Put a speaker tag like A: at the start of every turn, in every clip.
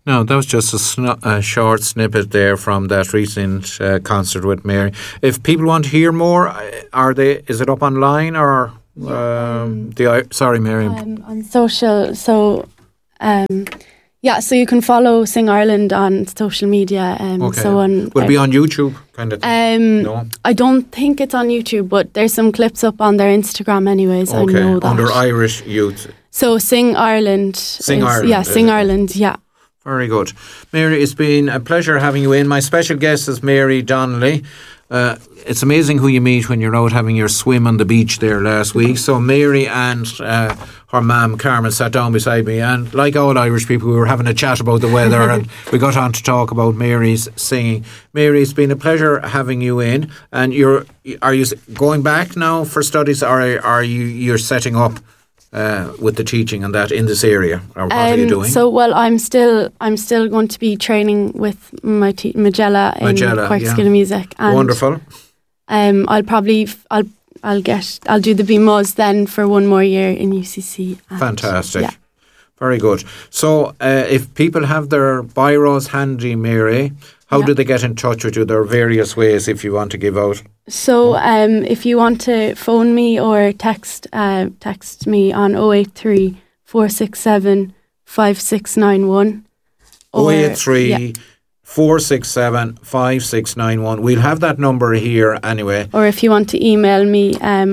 A: No, that was just a short snippet there from that recent concert with Mary. If people want to hear more, is it up online or sorry, Mary.
B: On social, so so you can follow Sing Ireland on social media.
A: Okay.
B: So
A: will it be on YouTube kind of thing? No?
B: I don't think it's on YouTube, but there's some clips up on their Instagram anyways.
A: Okay.
B: I know that.
A: Under Irish Youth.
B: So Sing Ireland.
A: Sing Ireland.
B: Yeah, Sing Ireland, yeah.
A: Very good. Mary, it's been a pleasure having you in. My special guest is Mary Donnelly. It's amazing who you meet when you're out having your swim on the beach there last week. So Mary and her mum, Carmen, sat down beside me, and like all Irish people, we were having a chat about the weather and we got on to talk about Mary's singing. Mary, it's been a pleasure having you in. And are you going back now for studies, or are you're setting up with the teaching and that in this area, or what are you doing?
B: So, well, I'm still going to be training with my Magella in Cork School of Music. And,
A: wonderful.
B: I'll do the BMUS then for one more year in UCC.
A: Fantastic.
B: Yeah.
A: Very good. So, if people have their biros handy, Mary, how do they get in touch with you? There are various ways if you want to give out.
B: So if you want to phone me or text me on 083 467 5691.
A: 083 467 5691. We'll have that number here anyway.
B: Or if you want to email me on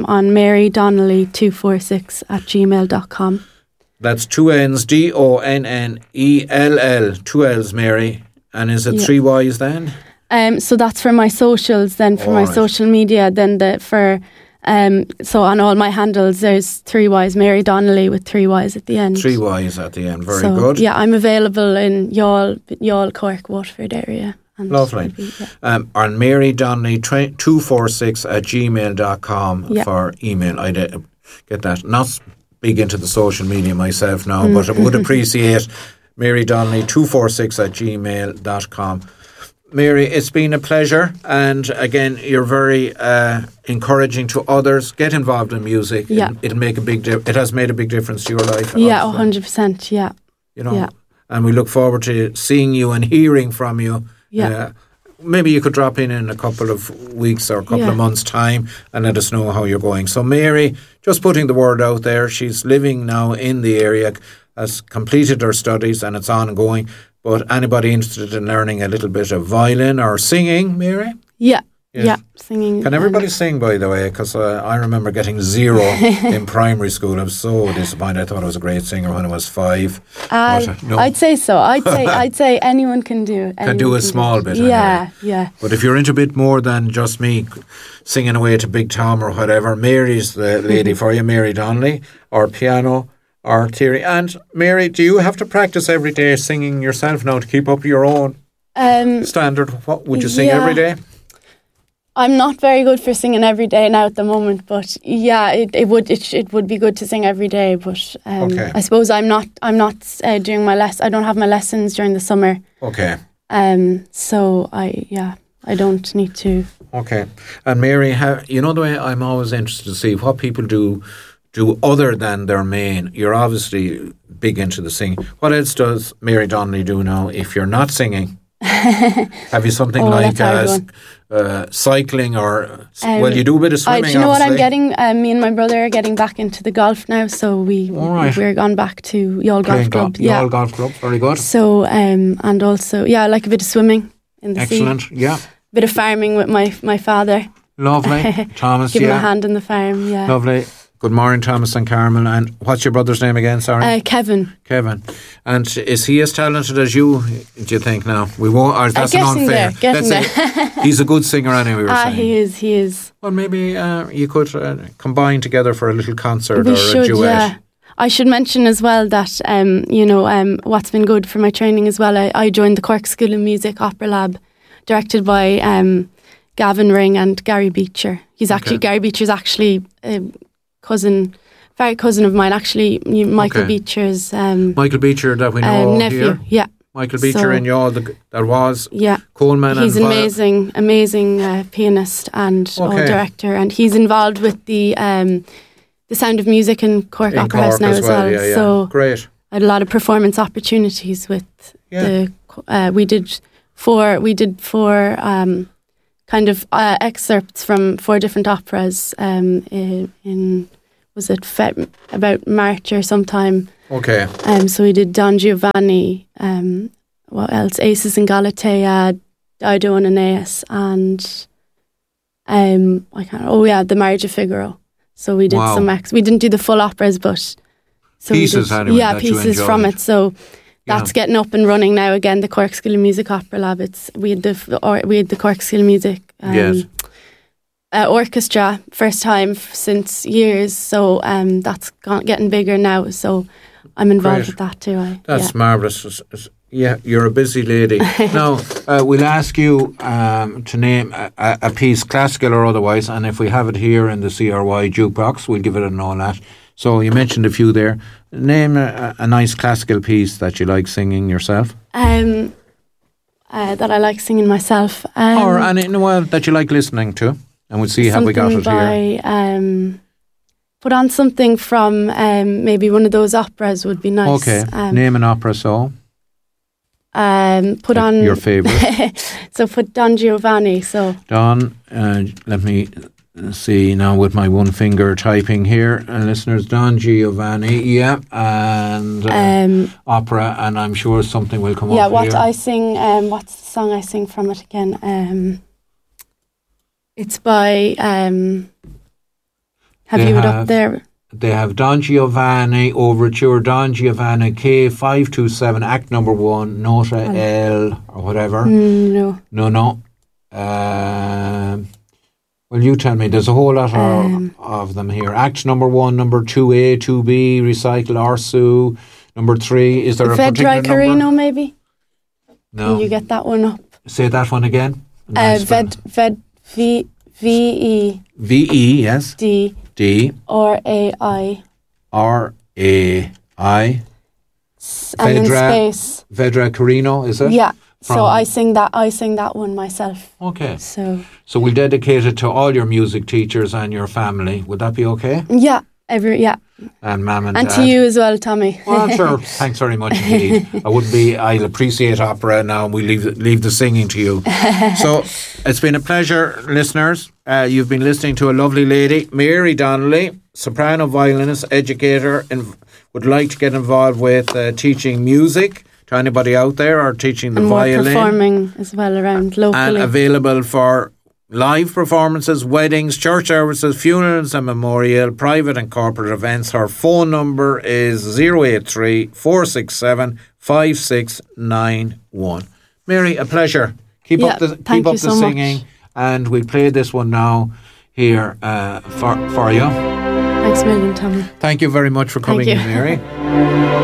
B: marydonnelly246@gmail.com.
A: That's two N's, DONNELL, two L's, Mary. And is it three Y's then?
B: So that's for my socials. Then for my social media, then so on all my handles, there's 3 Y's, Mary Donnelly with 3 Y's at the end.
A: 3 Y's at the end. Very good.
B: Yeah, I'm available in Youghal, Cork, Waterford area.
A: Lovely. On Mary Donnelly 246@gmail.com for email. I get that. Not big into the social media myself now, but I would appreciate Mary Donnelly 246@gmail.com. Mary, it's been a pleasure, and again, you're very encouraging to others. Get involved in music.
B: Yeah.
A: It'll make a big it has made a big difference to your life.
B: Yeah, 100%. Yeah.
A: You know, and we look forward to seeing you and hearing from you.
B: Yeah.
A: Maybe you could drop in a couple of weeks or a couple of months' time and let us know how you're going. So, Mary, just putting the word out there, she's living now in the area, has completed her studies, and it's ongoing. But anybody interested in learning a little bit of violin or singing, Mary?
B: Yeah, singing.
A: Can everybody sing, by the way? Because I remember getting 0 in primary school. I was so disappointed. I thought I was a great singer when I was 5.
B: No. I'd say so. I'd say anyone can do it.
A: Can do a small bit.
B: Yeah.
A: But if you're into a bit more than just me singing away to Big Tom or whatever, Mary's the lady for you, Mary Donnelly, or piano, or theory. And Mary, do you have to practice every day singing yourself now to keep up your own standard? What would you sing every day?
B: I'm not very good for singing every day now at the moment, but it would be good to sing every day. But I suppose I'm not doing my I don't have my lessons during the summer.
A: Okay.
B: So I don't need to.
A: Okay. And Mary, you know the way I'm always interested to see what people do other than their main. You're obviously big into the singing. What else does Mary Donnelly do now if you're not singing? Have you something like cycling or you do a bit of swimming?
B: Do you know what I'm getting? Me and my brother are getting back into the golf now, so we're gone back to Youghal Golf Club.
A: Youghal Golf Club, very good.
B: So and also I like a bit of swimming in the sea.
A: Excellent, yeah.
B: A bit of farming with my father.
A: Lovely, Thomas.
B: Give him a hand in the farm. Yeah.
A: Lovely. Good morning, Thomas and Carmel. And what's your brother's name again? Sorry,
B: Kevin.
A: Kevin. And is he as talented as you? Do you think now? We won't. Or that's unfair.
B: Getting there.
A: He's a good singer anyway. We were saying.
B: He is.
A: Well, maybe you could combine together for a little concert or a duet. Yeah.
B: I should mention as well that what's been good for my training as well. I joined the Cork School of Music Opera Lab, directed by Gavin Ring and Gary Beecher. Gary Beecher's actually. Very cousin of mine, actually. Michael Beecher's
A: Michael Beecher that we know
B: nephew.
A: Here.
B: Yeah,
A: Michael Beecher in Youghal that was Coleman.
B: He's an amazing pianist and director, and he's involved with the Sound of Music in Cork Opera House now as well.
A: Yeah.
B: So
A: great.
B: I had a lot of performance opportunities with we did four kind of excerpts from 4 different operas in was it about March or sometime.
A: Okay.
B: So we did Don Giovanni, what else? Aces in Galatea, Dido and Aeneas, and the Marriage of Figaro. So we did we didn't do the full operas, but
A: pieces anyway. Yeah,
B: pieces from it. So that's getting up and running now again. The Cork School of Music Opera Lab. We had the Cork School of Music orchestra first time since years. So that's getting bigger now. So I'm involved with that too.
A: That's marvellous. Yeah, you're a busy lady. Now, we'll ask you to name a piece, classical or otherwise, and if we have it here in the CRY jukebox, we'll give it an all that. So you mentioned a few there. Name a nice classical piece that you like singing yourself.
B: That I like singing myself.
A: Or that you like listening to, and we'll see how we got it here.
B: Put on something from maybe one of those operas would be nice.
A: Okay, name an opera so.
B: Put on
A: your favourite.
B: So put Don Giovanni. So
A: Don, let me see now with my one finger typing here, listeners. Don Giovanni, and opera, and I'm sure something will come up.
B: Yeah, what
A: here.
B: I sing. What's the song I sing from it again? It's by. Have you it up there?
A: They have Don Giovanni Overture, Don Giovanni K527, Act Number 1, Nota L or whatever.
B: No.
A: Well, you tell me. There's a whole lot of them here. Act Number 1, Number 2A, 2B, Recital, Arsu, Number 3. Is there a particular number?
B: Carino, maybe?
A: No.
B: Can you get that one up?
A: Say that one again.
B: V-E.
A: V-E, yes. D.
B: R-A-I.
A: R-A-I.
B: And then space.
A: Vedra Carino, is it?
B: Yeah. So I sing that one myself.
A: Okay.
B: So
A: we'll dedicate it to all your music teachers and your family. Would that be okay?
B: Yeah.
A: And Mum and Dad.
B: And to you as well, Tommy.
A: Well, sure. Thanks very much indeed. I'll appreciate opera now, and we leave the singing to you. So it's been a pleasure, listeners. You've been listening to a lovely lady, Mary Donnelly, soprano violinist, educator, and would like to get involved with teaching music to anybody out there, or teaching the violin.
B: And performing as well around locally.
A: And available for live performances, weddings, church services, funerals and memorial, private and corporate events. Her phone number is 083 467 5691. Mary, a pleasure. Keep up the singing, and we'll play this one now here for you.
B: Thanks a million, Tommy.
A: Thank you very much for coming in, Mary.